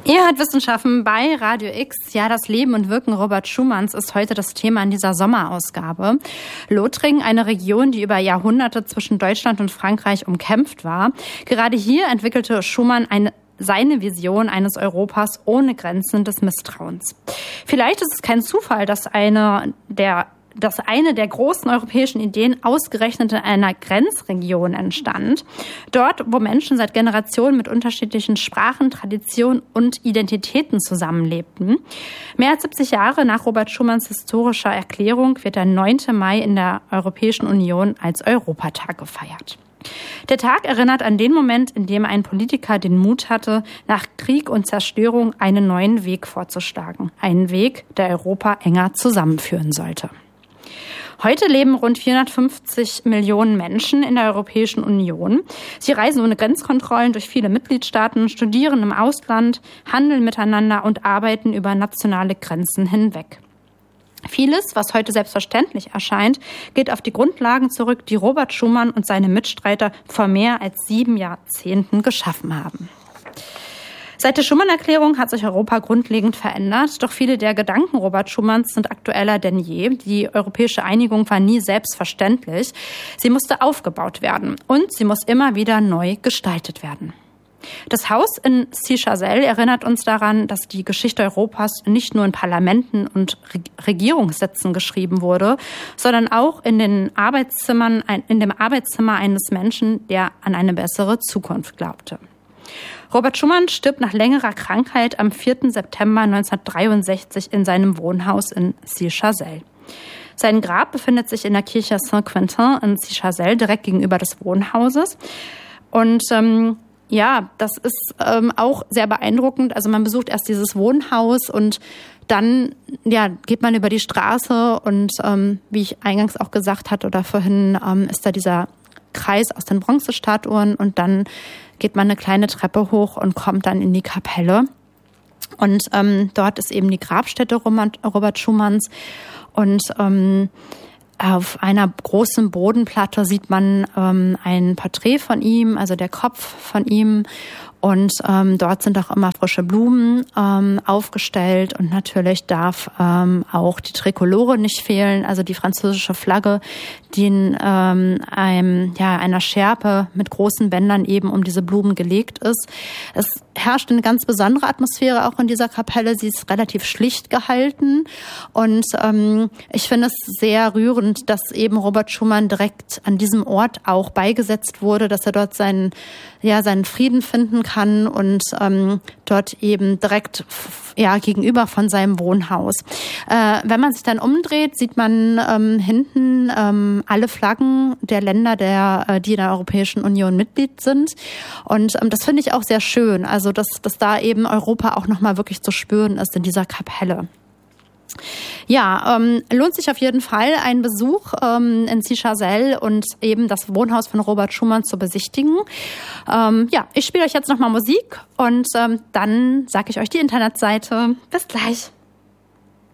Ihr hört Wissenschaften bei Radio X. Ja, das Leben und Wirken Robert Schumanns ist heute das Thema in dieser Sommerausgabe. Lothringen, eine Region, die über Jahrhunderte zwischen Deutschland und Frankreich umkämpft war. Gerade hier entwickelte Schumann seine Vision eines Europas ohne Grenzen des Misstrauens. Vielleicht ist es kein Zufall, dass eine der großen europäischen Ideen ausgerechnet in einer Grenzregion entstand. Dort, wo Menschen seit Generationen mit unterschiedlichen Sprachen, Traditionen und Identitäten zusammenlebten. Mehr als 70 Jahre nach Robert Schumanns historischer Erklärung wird der 9. Mai in der Europäischen Union als Europatag gefeiert. Der Tag erinnert an den Moment, in dem ein Politiker den Mut hatte, nach Krieg und Zerstörung einen neuen Weg vorzuschlagen. Einen Weg, der Europa enger zusammenführen sollte. Heute leben rund 450 Millionen Menschen in der Europäischen Union. Sie reisen ohne Grenzkontrollen durch viele Mitgliedstaaten, studieren im Ausland, handeln miteinander und arbeiten über nationale Grenzen hinweg. Vieles, was heute selbstverständlich erscheint, geht auf die Grundlagen zurück, die Robert Schumann und seine Mitstreiter vor mehr als 7 Jahrzehnten geschaffen haben. Seit der Schumann-Erklärung hat sich Europa grundlegend verändert, doch viele der Gedanken Robert Schumanns sind aktueller denn je. Die europäische Einigung war nie selbstverständlich. Sie musste aufgebaut werden und sie muss immer wieder neu gestaltet werden. Das Haus in Seychelles erinnert uns daran, dass die Geschichte Europas nicht nur in Parlamenten und Regierungssitzen geschrieben wurde, sondern auch in dem Arbeitszimmer eines Menschen, der an eine bessere Zukunft glaubte. Robert Schumann stirbt nach längerer Krankheit am 4. September 1963 in seinem Wohnhaus in Seychelles. Sein Grab befindet sich in der Kirche Saint-Quentin in Seychelles, direkt gegenüber des Wohnhauses. Und das ist auch sehr beeindruckend. Also man besucht erst dieses Wohnhaus und dann geht man über die Straße und wie ich eingangs auch gesagt hatte oder vorhin, ist da dieser Kreis aus den Bronzestatuen und dann geht man eine kleine Treppe hoch und kommt dann in die Kapelle. Und dort ist eben die Grabstätte Robert Schumanns. Und auf einer großen Bodenplatte sieht man ein Porträt von ihm, also der Kopf von ihm. Und dort sind auch immer frische Blumen aufgestellt. Und natürlich darf auch die Trikolore nicht fehlen, also die französische Flagge, die in einer Schärpe mit großen Bändern eben um diese Blumen gelegt ist. Es herrscht eine ganz besondere Atmosphäre auch in dieser Kapelle. Sie ist relativ schlicht gehalten. Und ich finde es sehr rührend, dass eben Robert Schumann direkt an diesem Ort auch beigesetzt wurde, dass er dort seinen Frieden finden kann und dort eben direkt gegenüber von seinem Wohnhaus. Wenn man sich dann umdreht, sieht man hinten alle Flaggen der Länder, die in der Europäischen Union Mitglied sind. Und das finde ich auch sehr schön, also dass da eben Europa auch nochmal wirklich zu spüren ist in dieser Kapelle. Ja, lohnt sich auf jeden Fall ein Besuch in Seychelles und eben das Wohnhaus von Robert Schumann zu besichtigen. Ich spiele euch jetzt nochmal Musik und dann sage ich euch die Internetseite. Bis gleich.